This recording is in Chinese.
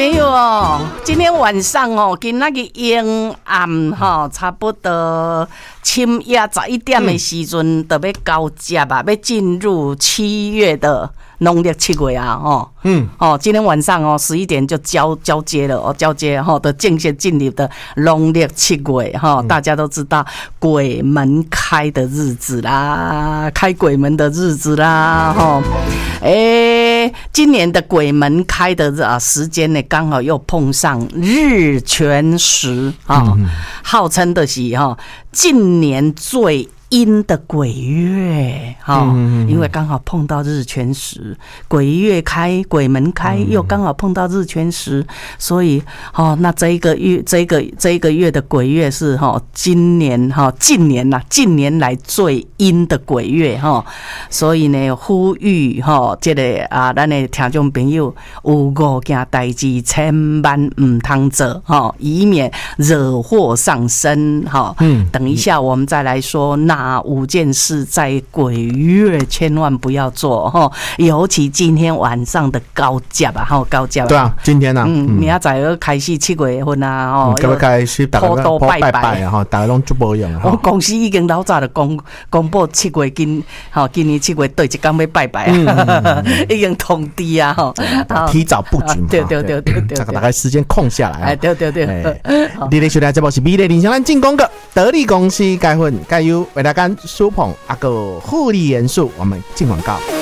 朋友哦，今天晚上哦，今仔日阴暗哈，差不多深夜11点的时阵，就要交接啊，要进入7月的农历7月啊，今天晚上哦11点就交接了哦，交接哈的正式进入的农历7月哈，大家都知道鬼门开的日子啦，开鬼门的日子啦，哈，今年的鬼门开的时间呢，刚好又碰上日全食啊，号称的是近年最阴的鬼月因为刚好碰到日全食，鬼月开，鬼门开，又刚好碰到日全食，所以那这一个月的鬼月是近年来最阴的鬼月所以呢，呼吁这个咱的听众朋友有5件代志千万唔通做以免惹祸上身等一下我们再来说哪5件事在鬼月千万不要做尤其今天晚上的高价吧高价对啊，今天明仔载要开始7月份啊要开始大家都拜拜啊大家都做无用我公司已经老早就公布7月今年7月对一天要拜拜已经通知啊提早布局嘛， 对， 大概时间空下来对， 你咧收听这部是美丽林香兰进攻的得力公司解分解忧为大家舒捧阿个护理元素，我们进广告。